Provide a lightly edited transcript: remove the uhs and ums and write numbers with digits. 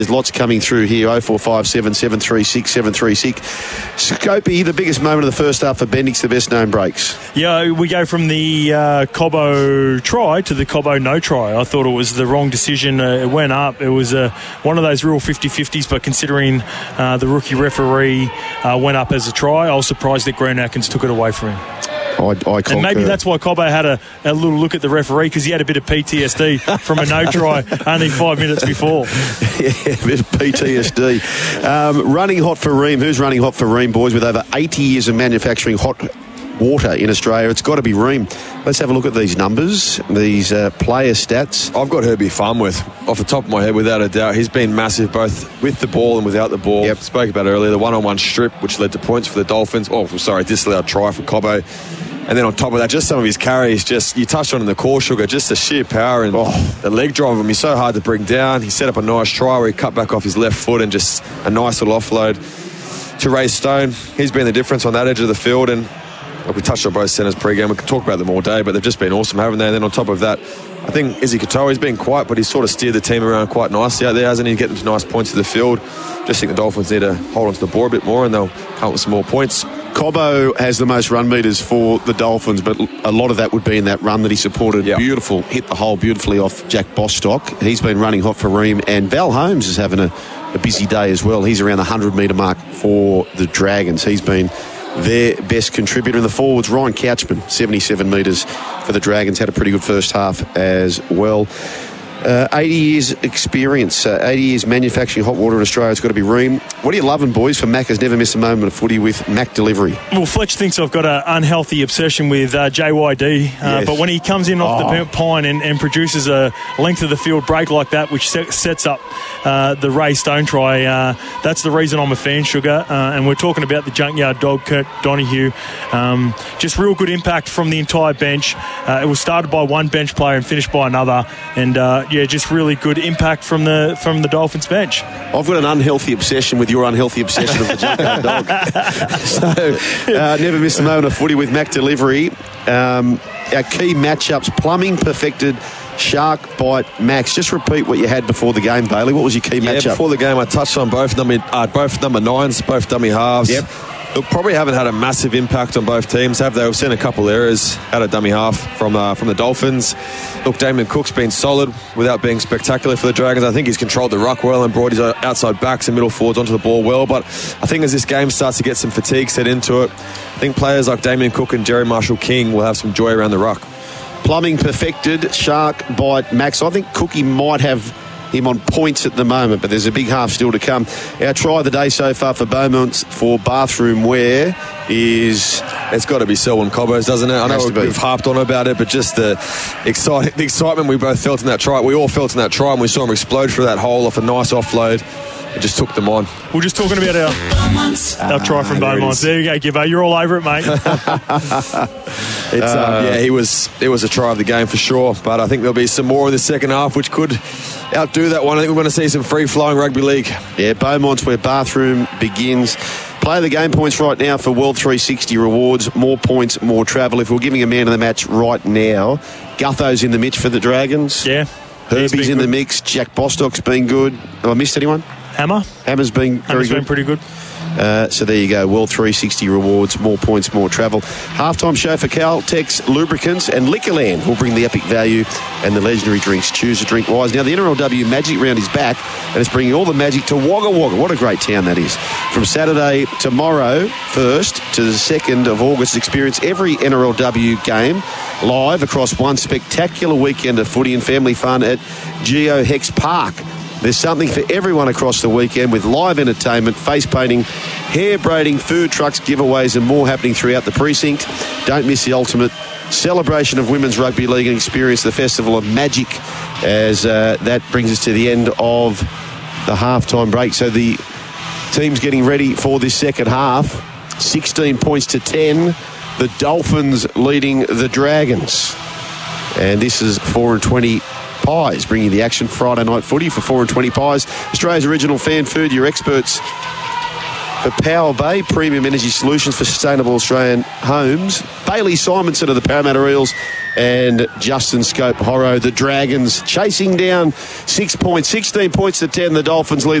There's lots coming through here. 0457 736 736. Scopey, the biggest moment of the first half for Bendix, the best known breaks. Yeah, we go from the Cobbo try to the Cobbo no try. I thought it was the wrong decision. It went up. It was one of those real 50-50s, but considering the rookie referee went up as a try, I was surprised that Grant Atkins took it away from him. And maybe that's why Cobbo had a little look at the referee, because he had a bit of PTSD from a no try only 5 minutes before. Yeah, a bit of PTSD. Running hot for Ream. Who's running hot for Ream, boys? With over 80 years of manufacturing hot water in Australia, it's got to be Ream. Let's have a look at these numbers, these player stats. I've got Herbie Farmworth off the top of my head, without a doubt. He's been massive both with the ball and without the ball. Yep. Spoke about it earlier, the one-on-one strip, which led to points for the Dolphins. Disallowed try for Cobbo. And then on top of that, just some of his carries, you touched on in the core, Sugar, just the sheer power and the leg drive of him. He's so hard to bring down. He set up a nice try where he cut back off his left foot and just a nice little offload to Ray Stone. He's been the difference on that edge of the field. And we touched on both centres pre-game. We could talk about them all day, but they've just been awesome, haven't they? And then on top of that, I think Izzy Katoa, he's been quiet, but he's sort of steered the team around quite nicely out there, hasn't he? Getting to nice points of the field. Just think the Dolphins need to hold on to the ball a bit more and they'll come up with some more points. Cobbo has the most run meters for the Dolphins, but a lot of that would be in that run that he supported. Yep. Beautiful, hit the hole beautifully off Jack Bostock. He's been running hot for Ream, and Val Holmes is having a busy day as well. He's around the 100-metre mark for the Dragons. He's been their best contributor. In the forwards, Ryan Couchman, 77 metres for the Dragons, had a pretty good first half as well. 80 years experience, 80 years manufacturing hot water in Australia. It's got to be Ream. What are you loving, boys, for Mac has never missed a moment of footy with Mac Delivery? Well, Fletch thinks I've got an unhealthy obsession with JYD, yes. But when he comes in off the pine and produces a length of the field break like that, which sets up the Ray Stone try, that's the reason I'm a fan, Sugar. And we're talking about the junkyard dog, Kurt Donahue. Just real good impact from the entire bench. It was started by one bench player and finished by another. And just really good impact from the Dolphins bench. I've got an unhealthy obsession with your unhealthy obsession of the junkyard dog. So, never miss a moment of footy with Mac Delivery. Our key matchups: Plumbing perfected Shark Bite Max. Just repeat what you had before the game, Bailey. What was your key matchup? Before the game, I touched on both number nines, both dummy halves. Yep. Look, probably haven't had a massive impact on both teams, have they? We've seen a couple errors out of dummy half from the Dolphins. Look, Damien Cook's been solid without being spectacular for the Dragons. I think he's controlled the ruck well and brought his outside backs and middle forwards onto the ball well. But I think as this game starts to get some fatigue set into it, I think players like Damien Cook and Jerry Marshall-King will have some joy around the ruck. Plumbing perfected Shark Bite Max. I think Cookie might have him on points at the moment, but there's a big half still to come. Our try of the day so far for Beaumont for bathroom wear is... It's got to be Selwyn Cobbo's, doesn't it? I know we've harped on about it, but just the excitement we both felt in that try. We all felt in that try, and we saw him explode through that hole off a nice offload. It just took them on. We're just talking about our try from Beaumont. There you go, Gibbo. You're all over it, mate. It was a try of the game for sure, but I think there'll be some more in the second half which could outdo that one. I think we're going to see some free-flowing rugby league. Yeah, Beaumont's where bathroom begins. Play the game points right now for World 360 rewards. More points, more travel. If we're giving a man of the match right now, Gutho's in the mix for the Dragons. Yeah. Herbie's in the mix. Jack Bostock's been good. Have I missed anyone? Hammer's been very good. Been pretty good. So there you go, World 360 rewards, more points, more travel. Halftime show for Caltex Lubricants and Liquorland will bring the epic value and the legendary drinks. Choose to drink wise. Now the NRLW Magic Round is back and it's bringing all the magic to Wagga Wagga. What a great town that is. From Saturday tomorrow 1st to the 2nd of August, experience every NRLW game live across one spectacular weekend of footy and family fun at Geo Hex Park. There's something for everyone across the weekend with live entertainment, face painting, hair braiding, food trucks, giveaways and more happening throughout the precinct. Don't miss the ultimate celebration of Women's Rugby League and experience the Festival of Magic as that brings us to the end of the halftime break. So the team's getting ready for this second half. 16 points to 10. The Dolphins leading the Dragons. And this is 4:20 Pies, bringing the action Friday night footy for 4:20 Pies. Australia's original fan food, your experts for Power Bay, premium energy solutions for sustainable Australian homes. Bailey Simonson of the Parramatta Eels and Justin Scope Horro, the Dragons, chasing down 6 points, 16 points to 10. The Dolphins lead